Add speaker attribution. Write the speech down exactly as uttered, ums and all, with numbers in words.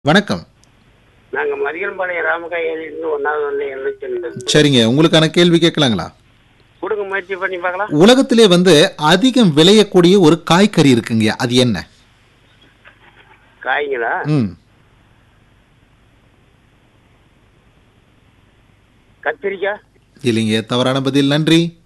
Speaker 1: வணக்கம்.
Speaker 2: நாங்க மதிகம்பாளையம் ராமகாயிலிருந்து ஒன்னாவது வந்து எழுநூத்தி எண்பது.
Speaker 1: சரிங்க. உங்களுக்கான கேள்வி கேட்கலாங்களா?
Speaker 2: குடுங்க முயற்சி பண்ணி பார்க்கலாம்.
Speaker 1: உலகத்திலே வந்து அதிகம் விளையக்கூடிய ஒரு காய்கறி இருக்குங்கய்யா. அது என்ன?
Speaker 2: காய்ங்களா?
Speaker 1: ம்.
Speaker 2: கத்திரிக்காய்.
Speaker 1: இல்லைங்க. தவறான பதில். நன்றி.